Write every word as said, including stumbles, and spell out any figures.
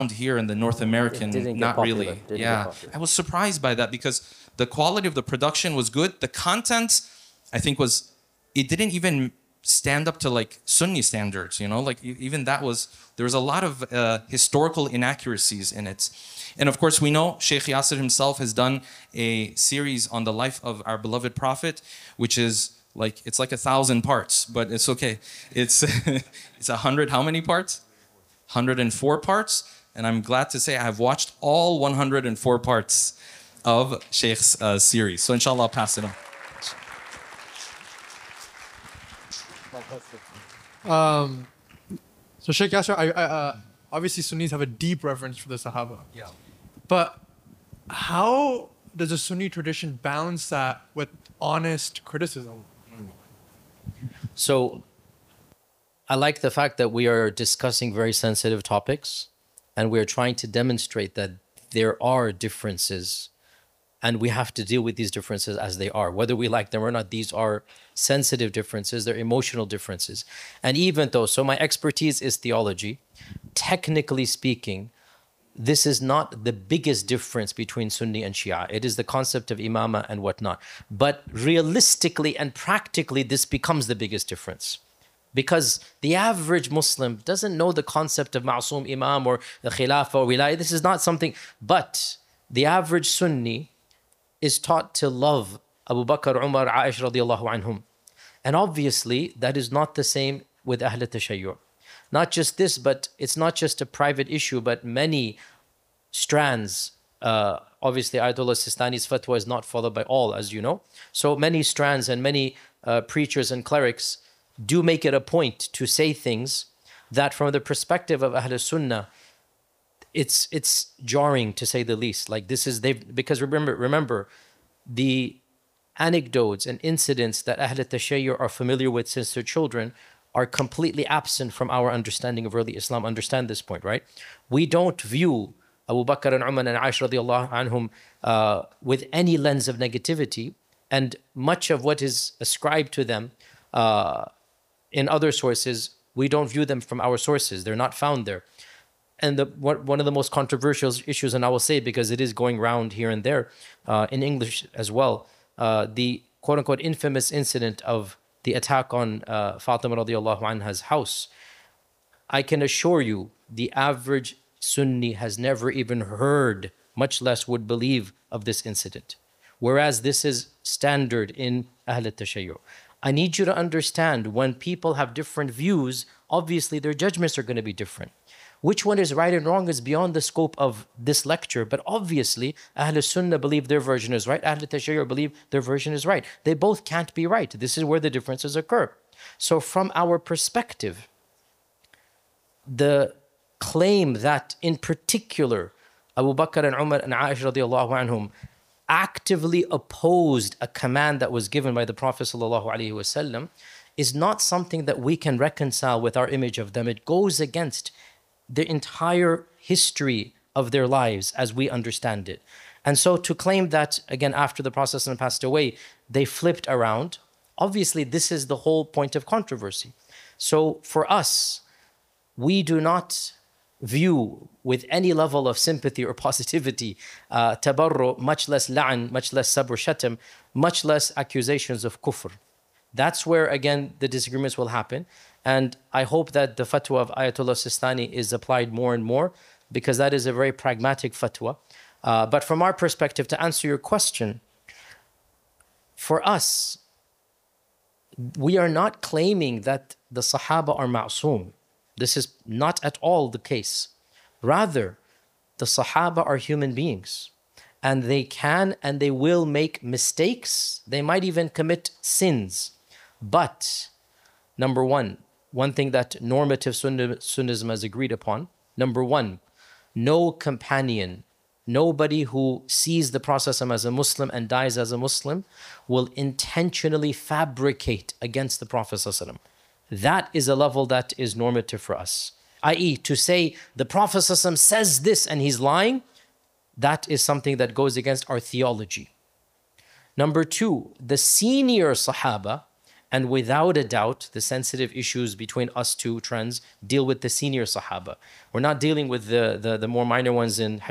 here in the North American, It didn't get not popular. really. Didn't yeah, get popular. I was surprised by that because the quality of the production was good. The content, I think, was it didn't even stand up to like Sunni standards. You know, like e- even that was there was a lot of uh, historical inaccuracies in it. And of course, we know Sheikh Yasser himself has done a series on the life of our beloved Prophet, which is like it's like a thousand parts, but it's okay. It's it's a hundred. How many parts? one hundred four parts, and I'm glad to say I have watched all one hundred four parts of Sheikh's uh, series. So inshallah, I'll pass it on. Um, so Sheikh Yasser, I, I, uh, obviously Sunnis have a deep reverence for the Sahaba. Yeah. But how does the Sunni tradition balance that with honest criticism? So I like the fact that we are discussing very sensitive topics and we're trying to demonstrate that there are differences and we have to deal with these differences as they are. Whether we like them or not, these are sensitive differences, they're emotional differences. And even though, so my expertise is theology, technically speaking, this is not the biggest difference between Sunni and Shia. It is the concept of imama and whatnot. But realistically and practically, this becomes the biggest difference. Because the average Muslim doesn't know the concept of ma'soom imam or the khilafah or wilayah. This is not something, but the average Sunni is taught to love Abu Bakr, Umar, Aisha radiallahu anhum. And obviously, that is not the same with Ahl al-Tashayyu'. Not just this, but it's not just a private issue, but many strands. Uh, obviously, Ayatollah Sistani's fatwa is not followed by all, as you know. So many strands and many uh, preachers and clerics do make it a point to say things that from the perspective of Ahl Sunnah, it's it's jarring to say the least. Like this is, they because remember, remember, the anecdotes and incidents that Ahl Tashayyu' are familiar with since they're children are completely absent from our understanding of early Islam. Understand this point, right? We don't view Abu Bakr and Umar and Aisha radiallahu anhum uh, with any lens of negativity, and much of what is ascribed to them uh, in other sources, we don't view them from our sources. They're not found there. And the, what, one of the most controversial issues, and I will say it because it is going round here and there uh, in English as well, uh, the quote-unquote infamous incident of the attack on uh, Fatima radiallahu anha's house. I can assure you, the average Sunni has never even heard, much less would believe of this incident. Whereas this is standard in Ahl al-Tashayyu'. I need you to understand, when people have different views, obviously their judgments are going to be different. Which one is right and wrong is beyond the scope of this lecture, but obviously Ahl Sunnah believe their version is right, Ahl Tashayyu' believe their version is right. They both can't be right. This is where the differences occur. So from our perspective, the claim that in particular Abu Bakr and Umar and Aisha radiallahu anhum actively opposed a command that was given by the Prophet sallallahu alaihi wasallam is not something that we can reconcile with our image of them. It goes against the entire history of their lives as we understand it. And so to claim that, again, after the Prophet passed away, they flipped around, obviously this is the whole point of controversy. So for us, we do not view with any level of sympathy or positivity uh, tabarru, much less la'an, much less sabr shatam, much less accusations of kufr. That's where, again, the disagreements will happen. And I hope that the fatwa of Ayatollah Sistani is applied more and more, because that is a very pragmatic fatwa. Uh, but from our perspective, to answer your question, for us, we are not claiming that the Sahaba are ma'soom. This is not at all the case. Rather, the Sahaba are human beings. And they can and they will make mistakes. They might even commit sins. But, number one, one thing that normative Sunnism has agreed upon, number one, no companion, nobody who sees the Prophet as a Muslim and dies as a Muslim will intentionally fabricate against the Prophet. That is a level that is normative for us. that is, to say the Prophet says this and he's lying, that is something that goes against our theology. Number two, the senior Sahaba And without a doubt, the sensitive issues between us two trends deal with the senior Sahaba. We're not dealing with the, the, the more minor ones in